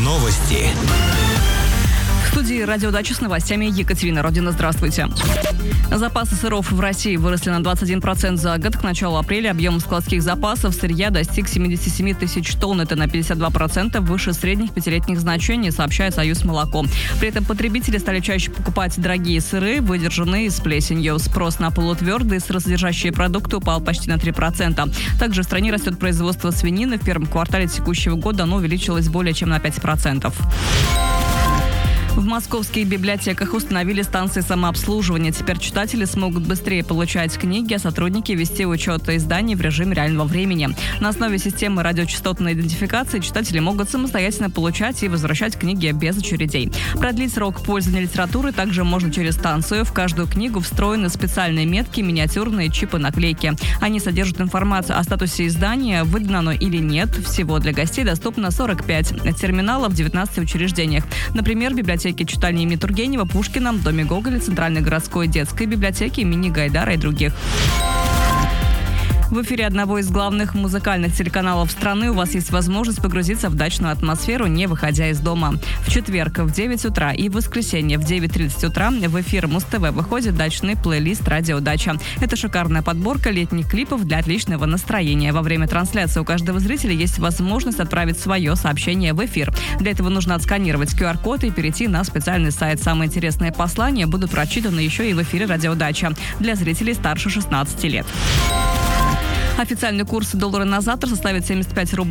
Новости. В студии «Радиодача» с новостями Екатерина Родина. Здравствуйте. Запасы сыров в России выросли на 21% за год. К началу апреля объем складских запасов сырья достиг 77 тысяч тонн. Это на 52% выше средних пятилетних значений, сообщает Союз молоко. При этом потребители стали чаще покупать дорогие сыры, выдержанные с плесенью. Спрос на полутвердые сыросодержащие продукты упал почти на 3%. Также в стране растет производство свинины. В первом квартале текущего года оно увеличилось более чем на 5%. В московских библиотеках установили станции самообслуживания. Теперь читатели смогут быстрее получать книги, а сотрудники вести учет изданий в режиме реального времени. На основе системы радиочастотной идентификации читатели могут самостоятельно получать и возвращать книги без очередей. Продлить срок пользования литературы также можно через станцию. В каждую книгу встроены специальные метки, миниатюрные чипы-наклейки. Они содержат информацию о статусе издания, выдано оно или нет. Всего для гостей доступно 45 терминалов в 19 учреждениях. Например, библиотеки читальни имени Тургенева, Пушкина, Доме Гоголя, Центральной городской детской библиотеки имени Гайдара и других. В эфире одного из главных музыкальных телеканалов страны у вас есть возможность погрузиться в дачную атмосферу, не выходя из дома. В четверг в 9 утра и в воскресенье в 9:30 утра в эфир Муз-ТВ выходит дачный плейлист «Радиодача». Это шикарная подборка летних клипов для отличного настроения. Во время трансляции у каждого зрителя есть возможность отправить свое сообщение в эфир. Для этого нужно отсканировать QR-код и перейти на специальный сайт. Самые интересные послания будут прочитаны еще и в эфире «Радиодача» для зрителей старше 16 лет. Официальный курс доллара на завтра составит 75 рублей.